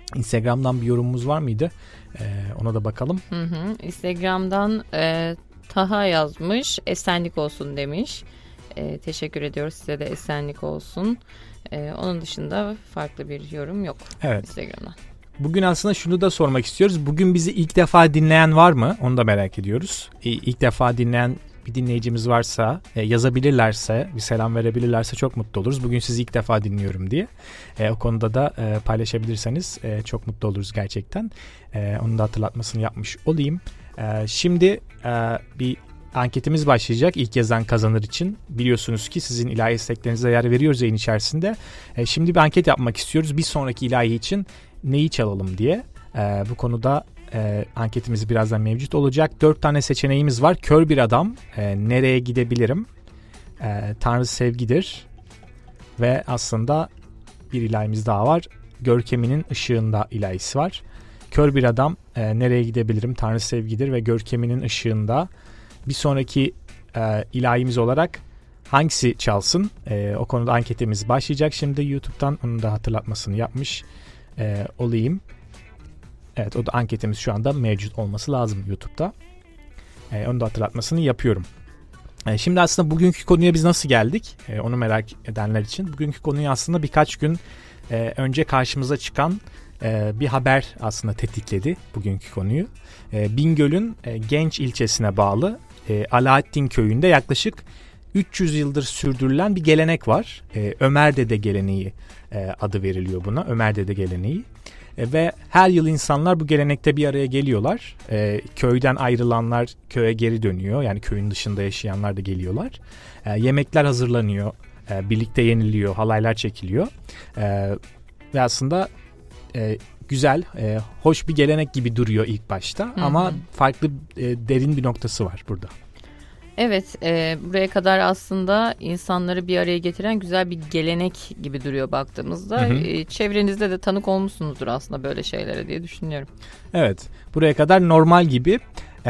Instagram'dan bir yorumumuz var mıydı? Ona da bakalım. Instagram'dan Taha yazmış. Esenlik olsun demiş. Teşekkür ediyoruz, size de esenlik olsun. Onun dışında farklı bir yorum yok. Evet. Instagram'dan. Bugün aslında şunu da sormak istiyoruz. Bugün bizi ilk defa dinleyen var mı? Onu da merak ediyoruz. İlk defa dinleyen bir dinleyicimiz varsa, yazabilirlerse, bir selam verebilirlerse çok mutlu oluruz. Bugün sizi ilk defa dinliyorum diye. O konuda da paylaşabilirseniz çok mutlu oluruz gerçekten. Onun da hatırlatmasını yapmış olayım. Şimdi bir anketimiz başlayacak. İlk yazan kazanır için. Biliyorsunuz ki sizin ilahi isteklerinize yer veriyoruz yayın içerisinde. Şimdi bir anket yapmak istiyoruz. Bir sonraki ilahi için neyi çalalım diye. Bu konuda anketimiz birazdan mevcut olacak. 4 tane seçeneğimiz var. Kör bir adam, nereye gidebilirim, Tanrı sevgidir ve aslında bir ilahimiz daha var. Görkeminin ışığında ilahisi var. Kör bir adam, nereye gidebilirim, Tanrı sevgidir ve görkeminin ışığında. Bir sonraki ilahimiz olarak hangisi çalsın? O konuda anketimiz başlayacak. Şimdi YouTube'dan onun da hatırlatmasını yapmış olayım. Evet, o da anketimiz şu anda mevcut olması lazım YouTube'da. Onu da hatırlatmasını yapıyorum. Şimdi aslında bugünkü konuya biz nasıl geldik? Onu merak edenler için. Bugünkü konuyu aslında birkaç gün önce karşımıza çıkan bir haber aslında tetikledi bugünkü konuyu. Bingöl'ün Genç ilçesine bağlı Alaaddin köyünde yaklaşık 300 yıldır sürdürülen bir gelenek var. Ömer Dede geleneği adı veriliyor buna. Ömer Dede geleneği. Ve her yıl insanlar bu gelenekte bir araya geliyorlar. Köyden ayrılanlar köye geri dönüyor. Yani köyün dışında yaşayanlar da geliyorlar. Yemekler hazırlanıyor. Birlikte yeniliyor. Halaylar çekiliyor. Ve aslında güzel, hoş bir gelenek gibi duruyor ilk başta. Ama farklı derin bir noktası var burada. Evet, buraya kadar aslında insanları bir araya getiren güzel bir gelenek gibi duruyor baktığımızda. Çevrenizde de tanık olmuşsunuzdur aslında böyle şeylere diye düşünüyorum. Evet, buraya kadar normal gibi.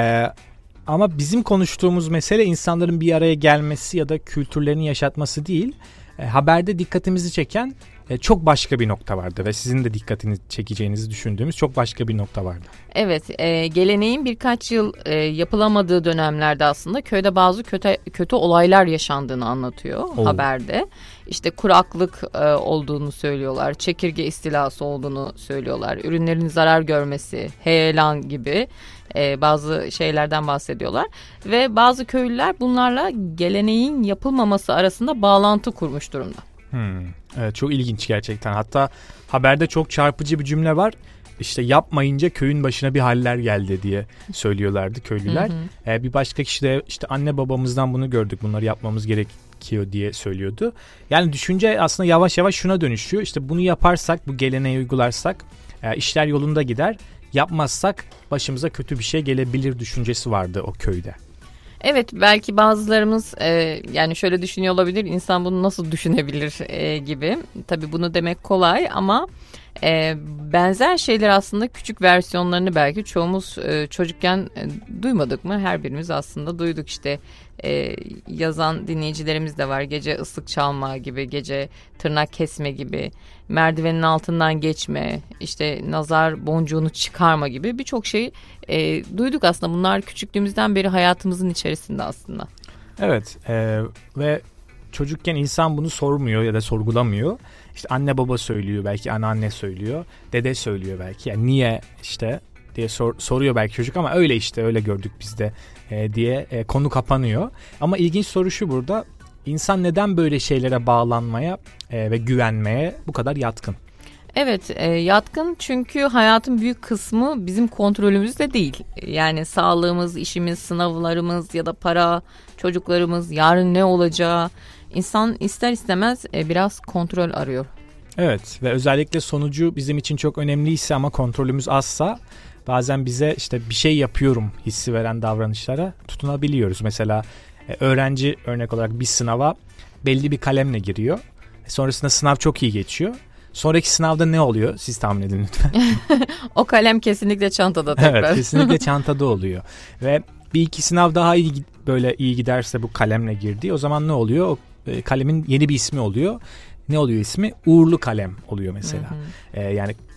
Ama bizim konuştuğumuz mesele insanların bir araya gelmesi ya da kültürlerini yaşatması değil. Haberde dikkatimizi çeken çok başka bir nokta vardı ve sizin de dikkatini çekeceğinizi düşündüğümüz çok başka bir nokta vardı. Evet, geleneğin birkaç yıl yapılamadığı dönemlerde aslında köyde bazı kötü olaylar yaşandığını anlatıyor haberde. İşte kuraklık olduğunu söylüyorlar, çekirge istilası olduğunu söylüyorlar, ürünlerin zarar görmesi, heyelan gibi bazı şeylerden bahsediyorlar. Ve bazı köylüler bunlarla geleneğin yapılmaması arasında bağlantı kurmuş durumda. Evet, çok ilginç gerçekten. Hatta haberde çok çarpıcı bir cümle var. İşte yapmayınca köyün başına bir haller geldi diye söylüyorlardı köylüler. Bir başka kişi de işte anne babamızdan bunu gördük, bunları yapmamız gerekiyor diye söylüyordu. Yani düşünce aslında yavaş yavaş şuna dönüşüyor. İşte bunu yaparsak, bu geleneği uygularsak işler yolunda gider. Yapmazsak başımıza kötü bir şey gelebilir düşüncesi vardı o köyde. Evet, belki bazılarımız yani şöyle düşünüyor olabilir, insan bunu nasıl düşünebilir gibi. Tabii bunu demek kolay ama benzer şeyler aslında küçük versiyonlarını belki çoğumuz çocukken duymadık mı? Her birimiz aslında duyduk işte. Yazan dinleyicilerimiz de var. Gece ıslık çalma gibi, gece tırnak kesme gibi, merdivenin altından geçme, işte nazar boncuğunu çıkarma gibi birçok şey duyduk aslında. Bunlar küçüklüğümüzden beri hayatımızın içerisinde aslında. Evet, ve çocukken insan bunu sormuyor ya da sorgulamıyor. İşte anne baba söylüyor, belki anneanne söylüyor, dede söylüyor belki. Yani niye işte diye soruyor belki çocuk, ama öyle işte öyle gördük biz de diye konu kapanıyor. Ama ilginç soru şu burada: İnsan neden böyle şeylere bağlanmaya ve güvenmeye bu kadar yatkın? Evet, yatkın çünkü hayatın büyük kısmı bizim kontrolümüzde değil. Yani sağlığımız, işimiz, sınavlarımız ya da para, çocuklarımız, yarın ne olacağı. İnsan ister istemez biraz kontrol arıyor. Evet, ve özellikle sonucu bizim için çok önemliyse ama kontrolümüz azsa bazen bize işte bir şey yapıyorum hissi veren davranışlara tutunabiliyoruz. Mesela öğrenci örnek olarak bir sınava belli bir kalemle giriyor. Sonrasında sınav çok iyi geçiyor. Sonraki sınavda ne oluyor? Siz tahmin edin lütfen. O kalem kesinlikle çantada tekrar. Evet, kesinlikle çantada oluyor. Ve bir iki sınav daha iyi giderse bu kalemle girdiği, o zaman ne oluyor? O kalemin yeni bir ismi oluyor. Ne oluyor ismi? Uğurlu kalem oluyor mesela. Yani